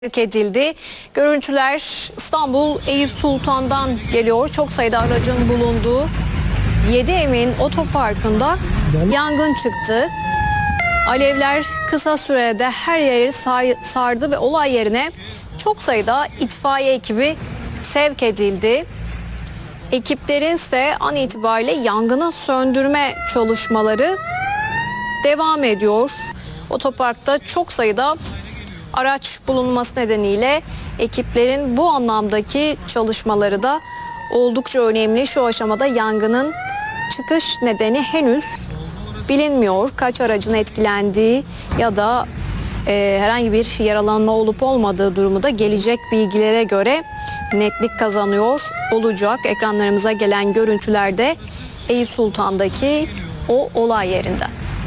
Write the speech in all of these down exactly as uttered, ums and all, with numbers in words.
sevk edildi. Görüntüler İstanbul Eyüp Sultan'dan geliyor. Çok sayıda aracın bulunduğu yedi Emin otoparkında yangın çıktı. Alevler kısa sürede her yeri sardı ve olay yerine çok sayıda itfaiye ekibi sevk edildi. Ekiplerin ise an itibariyle yangını söndürme çalışmaları devam ediyor. Otoparkta çok sayıda araç bulunması nedeniyle ekiplerin bu anlamdaki çalışmaları da oldukça önemli. Şu aşamada yangının çıkış nedeni henüz bilinmiyor. Kaç aracın etkilendiği ya da e, herhangi bir yaralanma olup olmadığı durumu da gelecek bilgilere göre netlik kazanıyor olacak. Ekranlarımıza gelen görüntülerde Eyüp Sultan'daki o olay yerinden.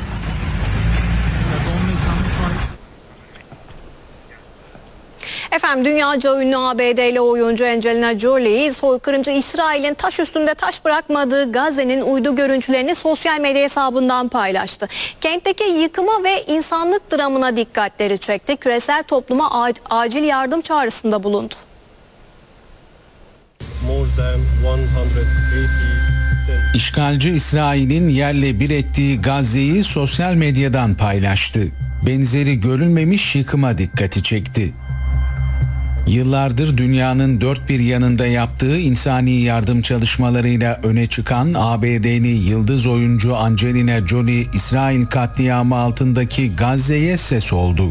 Efendim dünyaca ünlü A B D'li oyuncu Angelina Jolie, soykırımcı İsrail'in taş üstünde taş bırakmadığı Gazze'nin uydu görüntülerini sosyal medya hesabından paylaştı. Kentteki yıkıma ve insanlık dramına dikkatleri çekti. Küresel topluma acil yardım çağrısında bulundu. İşgalci İsrail'in yerle bir ettiği Gazze'yi sosyal medyadan paylaştı. Benzeri görülmemiş yıkıma dikkati çekti. Yıllardır dünyanın dört bir yanında yaptığı insani yardım çalışmalarıyla öne çıkan A B D'li yıldız oyuncu Angelina Jolie, İsrail katliamı altındaki Gazze'ye ses oldu.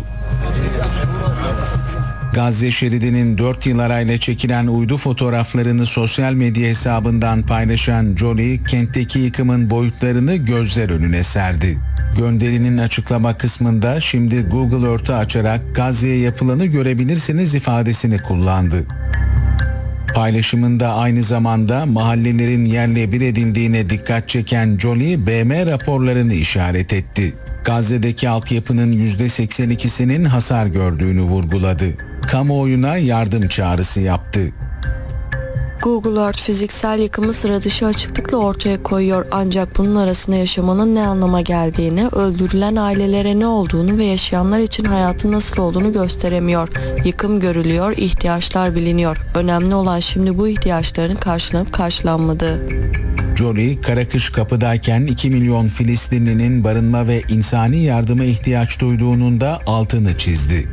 Gazze şeridinin dört yıl arayla çekilen uydu fotoğraflarını sosyal medya hesabından paylaşan Jolie, kentteki yıkımın boyutlarını gözler önüne serdi. Gönderinin açıklama kısmında "Şimdi Google Earth'ü açarak Gazze'ye yapılanı görebilirsiniz" ifadesini kullandı. Paylaşımında aynı zamanda mahallelerin yerle bir edildiğine dikkat çeken Jolie, B M raporlarını işaret etti. Gazze'deki altyapının yüzde seksen ikisinin hasar gördüğünü vurguladı. Kamuoyuna yardım çağrısı yaptı. Google Earth fiziksel yıkımı sıra dışı açıklıkla ortaya koyuyor, ancak bunun arasında yaşamanın ne anlama geldiğini, öldürülen ailelere ne olduğunu ve yaşayanlar için hayatın nasıl olduğunu gösteremiyor. Yıkım görülüyor, ihtiyaçlar biliniyor. Önemli olan şimdi bu ihtiyaçların karşılanıp karşılanmadığı. Jolie, kara kış kapıdayken iki milyon Filistinlinin barınma ve insani yardıma ihtiyaç duyduğunun da altını çizdi.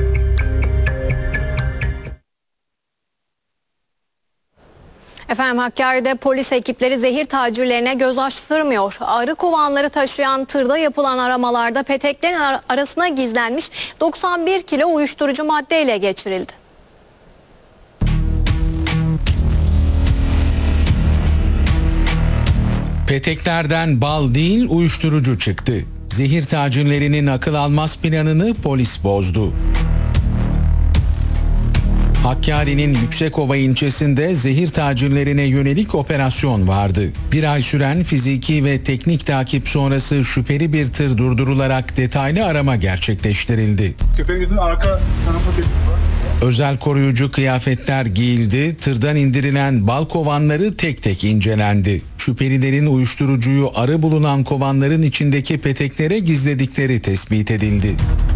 Efendim Hakkari'de polis ekipleri zehir tacirlerine göz açtırmıyor. Arı kovanları taşıyan tırda yapılan aramalarda peteklerin ar- arasına gizlenmiş doksan bir kilo uyuşturucu madde ele geçirildi. Peteklerden bal değil uyuşturucu çıktı. Zehir tacirlerinin akıl almaz planını polis bozdu. Hakkari'nin Yüksekova ilçesinde zehir tacirlerine yönelik operasyon vardı. Bir ay süren fiziki ve teknik takip sonrası şüpheli bir tır durdurularak detaylı arama gerçekleştirildi. Köpeğimizin arka tarafı belirtisi var. Özel koruyucu kıyafetler giyildi, tırdan indirilen bal kovanları tek tek incelendi. Şüphelilerin uyuşturucuyu arı bulunan kovanların içindeki peteklere gizledikleri tespit edildi.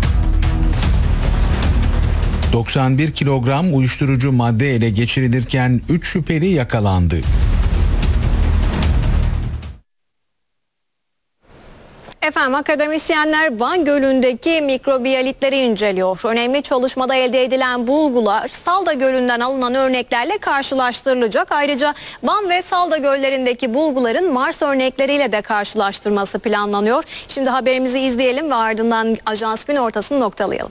doksan bir kilogram uyuşturucu madde ele geçirilirken üç şüpheli yakalandı. Efendim akademisyenler Van Gölü'ndeki mikrobiyalitleri inceliyor. Önemli çalışmada elde edilen bulgular Salda Gölü'nden alınan örneklerle karşılaştırılacak. Ayrıca Van ve Salda göllerindeki bulguların Mars örnekleriyle de karşılaştırması planlanıyor. Şimdi haberimizi izleyelim ve ardından Ajans gün ortasını noktalayalım.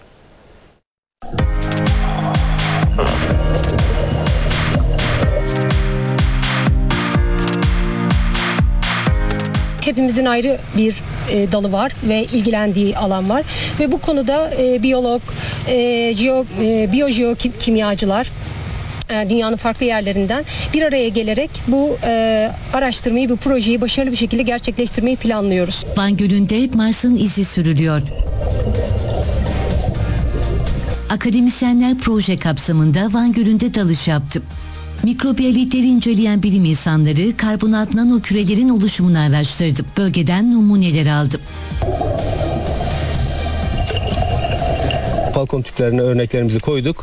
Hepimizin ayrı bir e, dalı var ve ilgilendiği alan var ve bu konuda e, biyolog, e, geyo, e, biyojeokimyacılar e, dünyanın farklı yerlerinden bir araya gelerek bu e, araştırmayı, bu projeyi başarılı bir şekilde gerçekleştirmeyi planlıyoruz. Van Gölü'nde Mars'ın izi sürülüyor. Akademisyenler proje kapsamında Van Gölü'nde dalış yaptı. Mikrobiyalitleri inceleyen bilim insanları karbonat nano kürelerin oluşumunu araştırdı. Bölgeden numuneler aldı. Falcon tüplerine örneklerimizi koyduk.